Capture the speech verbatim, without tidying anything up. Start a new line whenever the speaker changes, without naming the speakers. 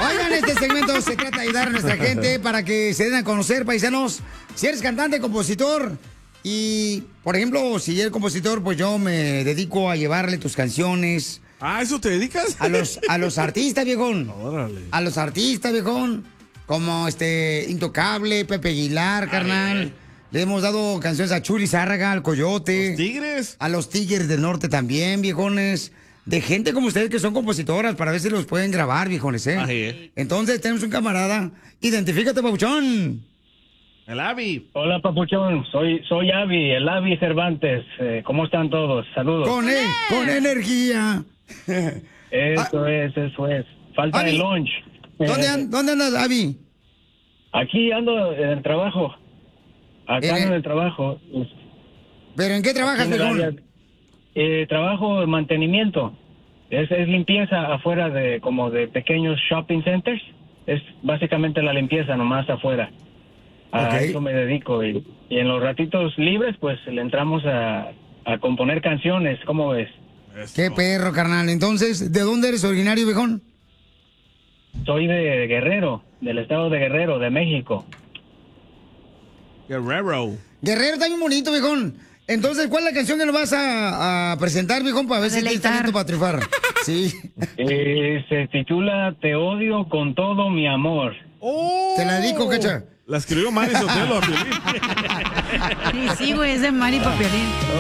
Oigan, este segmento se trata de ayudar a nuestra gente para que se den a conocer, paisanos. Si eres cantante, compositor y, por ejemplo, si eres compositor, pues yo me dedico a llevarle tus canciones.
Ah, ¿eso te dedicas?
A los, a los artistas, viejón.
Órale.
A los artistas, viejón. Como este Intocable, Pepe Aguilar, carnal. Le hemos dado canciones a Churi Zárraga, al Coyote.
¿Los Tigres?
A los Tigres del Norte también, viejones. De gente como ustedes que son compositoras para ver si los pueden grabar, viejones, ¿eh?
Así es.
Entonces tenemos un camarada. Identifícate, papuchón.
El Avi.
Hola, papuchón. Soy soy Avi, el Avi Cervantes. Eh, ¿Cómo están todos? Saludos.
Con, e con energía.
Eso es, eso es. Falta
Avi,
el lunch.
¿Dónde,
Eh,
an- ¿Dónde andas, Avi?
Aquí ando en el trabajo. Acá
Eh,
en el trabajo.
¿Pero en qué trabajas,
En el
viejón?
área- eh, trabajo en mantenimiento. Es, es limpieza afuera de como de pequeños shopping centers. Es básicamente la limpieza nomás afuera. A
Ok.
eso me dedico. Y, y en los ratitos libres, pues le entramos a, a componer canciones. ¿Cómo ves?
Eso.
Qué perro, carnal. Entonces, ¿de dónde eres originario, viejón?
Soy de Guerrero, del estado de Guerrero, de México.
Guerrero.
Guerrero está bien bonito, viejón. Entonces, ¿cuál es la canción que nos vas a, a presentar, viejón, para ver si tienes
Deleitar.
talento para triunfar? Sí.
Eh, se titula Te odio con todo mi amor.
¡Oh!
Te la dedico, Cacha.
La escribió Mari Sotelo a Piolín.
Sí, sí, güey, es de Mari Papiolín.